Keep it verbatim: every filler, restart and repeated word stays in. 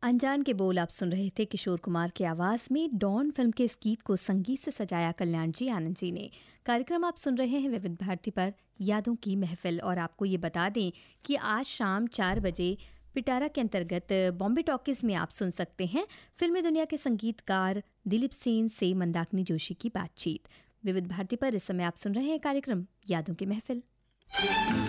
अनजान के बोल आप सुन रहे थे किशोर कुमार की आवाज में। डॉन फिल्म के इस गीत को संगीत से सजाया कल्याण जी आनंद जी ने। कार्यक्रम आप सुन रहे हैं विविध भारती पर यादों की महफिल। और आपको ये बता दें कि आज शाम चार बजे पिटारा के अंतर्गत बॉम्बे टॉकीज में आप सुन सकते हैं फिल्मी दुनिया के संगीतकार दिलीप सेन से मंदाकिनी जोशी की बातचीत। विविध भारती पर इस समय आप सुन रहे हैं कार्यक्रम यादों की महफिल।